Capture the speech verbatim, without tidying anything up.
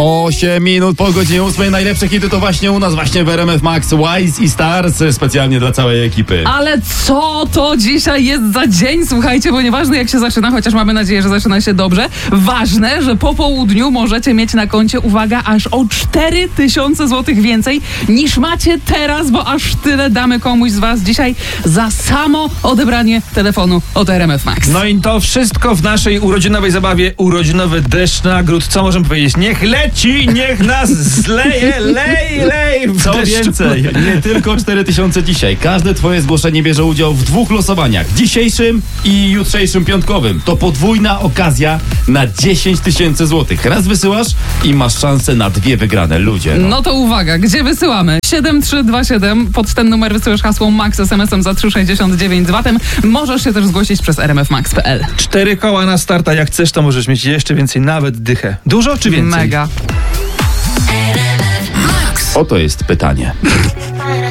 osiem minut po godzinie ósmej. Najlepsze hity to właśnie u nas, właśnie w R M F Max. Wise i Stars specjalnie dla całej ekipy. Ale co to dzisiaj jest za dzień? Słuchajcie, bo nieważne jak się zaczyna, chociaż mamy nadzieję, że zaczyna się dobrze. Ważne, że po południu możecie mieć na koncie, uwaga, aż o cztery tysiące złotych więcej niż macie teraz, bo aż tyle damy komuś z was dzisiaj za samo odebranie telefonu od R M F Max. No i to wszystko w naszej urodzinowej zabawie. Urodzinowy deszcz nagród. Co możemy powiedzieć? Niech leci, niech nas zleje, lej, lej w Co deszczu. więcej, nie tylko cztery tysiące dzisiaj. Każde twoje zgłoszenie bierze udział w dwóch losowaniach. Dzisiejszym i jutrzejszym piątkowym. To podwójna okazja na dziesięć tysięcy złotych. Raz wysyłasz i masz szansę na dwie wygrane. Ludzie. No. No to uwaga, gdzie wysyłamy? siedem trzy dwa siedem, pod ten numer wysyłasz hasło MAX es em esem za trzy sześćdziesiąt dziewięć z vatem. Możesz się też zgłosić przez r m f max kropka p l. Cztery koła na starta. Jak chcesz, to możesz mieć jeszcze więcej, nawet dychę. Dużo czy więcej? Mega. Oto jest pytanie.